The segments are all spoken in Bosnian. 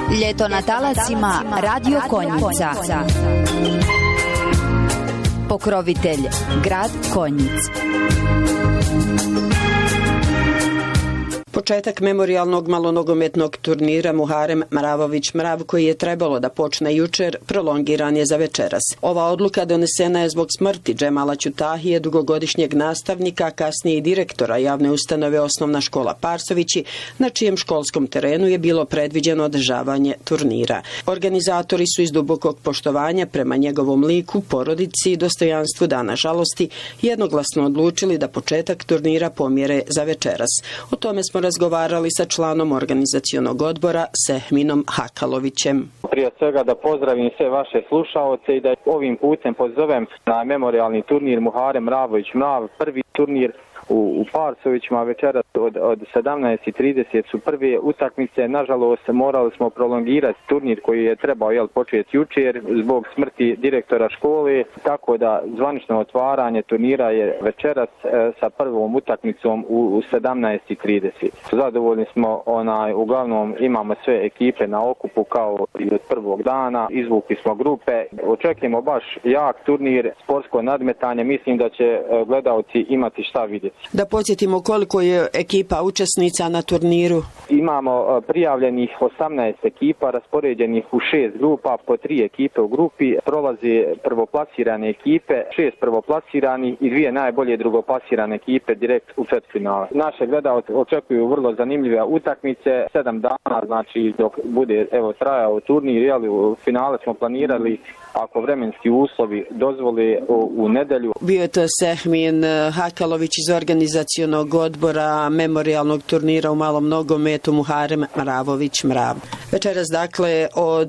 Ljeto na talasima Radio Konjica. Pokrovitelj grad Konjic. Početak memorijalnog malonogometnog turnira Muharem Mravović Mrav, koji je trebalo da počne jučer, prolongiran je za večeras. Ova odluka donesena je zbog smrti Džemala Ćutahije, dugogodišnjeg nastavnika, a kasnije i direktora javne ustanove Osnovna škola Parsovići, na čijem školskom terenu je bilo predviđeno održavanje turnira. Organizatori su iz dubokog poštovanja prema njegovom liku, porodici i dostojanstvu dana žalosti jednoglasno odlučili da početak turnira pomjere za večeras. O tome smo razgovarali sa članom organizacionog odbora Sehminom Hakalovićem. Prije svega da pozdravim sve vaše slušaoce i da ovim putem pozovem na memorijalni turnir Muharem Mravović Mrav, prvi turnir u Parsovićima. Večeras od 17:30 su prve utakmice. Nažalost, morali smo prolongirati turnir koji je trebao početi jučer zbog smrti direktora škole, tako da zvanično otvaranje turnira je večeras sa prvom utakmicom u 17:30. Zadovoljni smo, uglavnom imamo sve ekipe na okupu kao i od prvog dana, izvukli smo grupe. Očekujemo baš jak turnir, sportsko nadmetanje, mislim da će gledaoci imati šta vidjeti. Da podsjetimo koliko je ekipa učesnica na turniru. Imamo prijavljenih 18 ekipa, raspoređenih u 6 grupa, po 3 ekipe u grupi. Prolaze prvoplasirane ekipe, 6 prvoplasiranih i 2 najbolje drugoplasirane ekipe direkt u četvrtfinale. Naše gledaoci očekuju vrlo zanimljive utakmice, 7 dana, znači dok bude trajao turnir, u finale smo planirali, ako vremenski uslovi dozvole, u nedelju. Bio je to Sehmin Hakalović iz organizacionog odbora memorijalnog turnira u malom nogometu Muharem Mravović Mrav. Večeras dakle od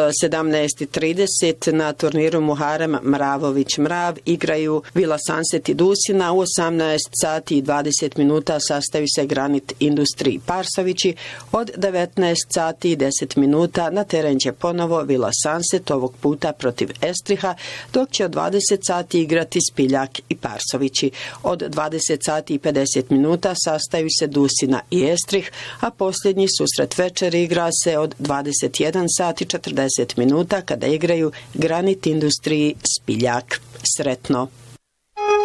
17:30 na turniru Muharem Mravović Mrav igraju Vila Sunset i Dusina. U 18:20 sastavi se Granit Industry Parsovići. Od 19:10 na teren će ponovo Vila Sunset, ovog puta protiv Estriha, dok će od 20 igrati Spiljak i Parsovići. Od 20:50 sastaju se Dusina i Estrih, a posljednji susret večeri igra se od 21:40 kada igraju Granit Industry Spiljak. Sretno!